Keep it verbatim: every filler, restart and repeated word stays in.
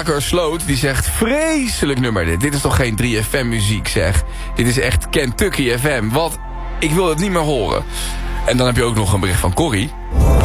Baker Sloot die zegt... Vreselijk nummer dit. Dit is toch geen drie F M muziek, zeg. Dit is echt Kentucky F M. Wat? Ik wil het niet meer horen. En dan heb je ook nog een bericht van Corrie.